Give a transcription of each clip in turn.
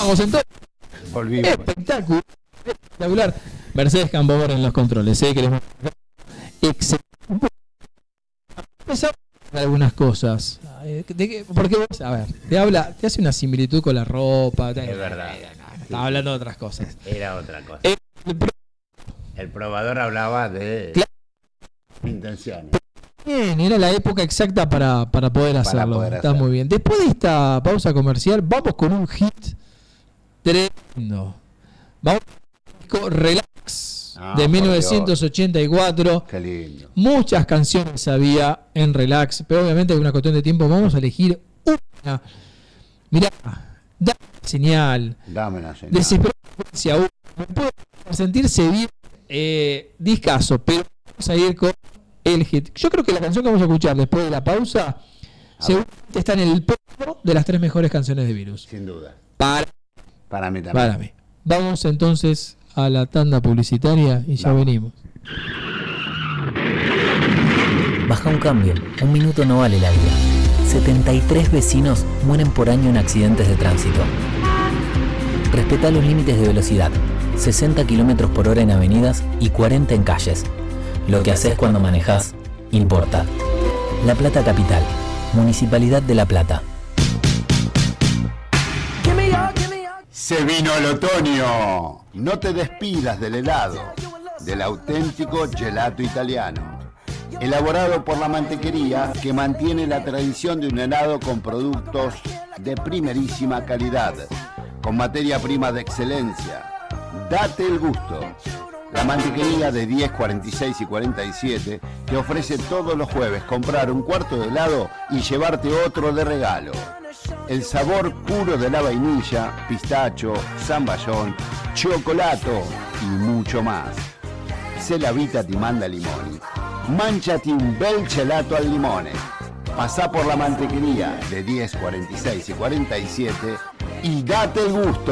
Vamos entonces. Volvimos. Espectacular. Mercedes Campoamor en los controles. Queremos excelente. Empezamos con algunas cosas. Porque vos, a ver, te hace una similitud con la ropa. Es verdad. Estaba hablando de otras cosas. Era otra cosa. El probador hablaba de intenciones. Bien, era la época exacta para poder hacerlo. Está muy bien. Después de esta pausa comercial, vamos con un hit tremendo. Vamos con Relax de 1984. Qué lindo. Muchas canciones había en Relax, pero obviamente con una cuestión de tiempo vamos a elegir una. Mirá, dame una señal. Dame una señal. Desesperancia, me puedo sentirse bien. Discaso, pero vamos a ir con el hit. Yo creo que la canción que vamos a escuchar después de la pausa seguramente está en el podio de las 3 mejores canciones de Virus. Sin duda. Para mí también. Para mí. Vamos entonces a la tanda publicitaria y ya venimos. Baja un cambio, un minuto no vale la vida. 73 vecinos mueren por año en accidentes de tránsito. Respeta los límites de velocidad, 60 km por hora en avenidas y 40 en calles. Lo que haces cuando manejas importa. La Plata Capital, Municipalidad de La Plata. Se vino el otoño. No te despidas del helado, del auténtico gelato italiano. Elaborado por la mantequería que mantiene la tradición de un helado con productos de primerísima calidad, con materia prima de excelencia. Date el gusto. La mantequería de 10, 46 y 47 te ofrece todos los jueves comprar un cuarto de helado y llevarte otro de regalo. El sabor puro de la vainilla, pistacho, zamballón, chocolato y mucho más. Se la vita ti manda limoni. Manchati un bel gelato al limone. Pasá por la mantequería de 10, 46 y 47 y date el gusto.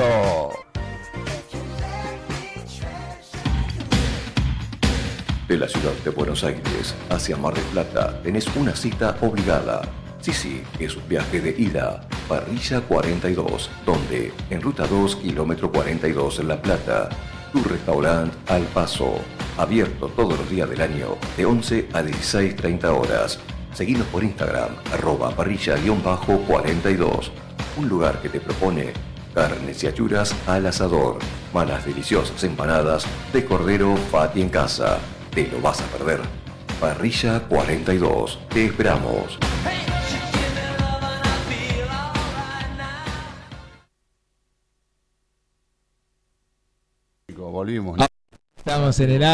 De la ciudad de Buenos Aires hacia Mar del Plata tenés una cita obligada. Sí, es un viaje de ida. Parrilla 42, donde en ruta 2, kilómetro 42 en La Plata, tu restaurante Al Paso, abierto todos los días del año de 11 a 16:30 horas. Seguinos por Instagram, @parrilla_42, un lugar que te propone carnes y achuras al asador, más las deliciosas empanadas de cordero Fati en casa. Te lo vas a perder. Parrilla 42, te esperamos. Volvimos. Estamos en el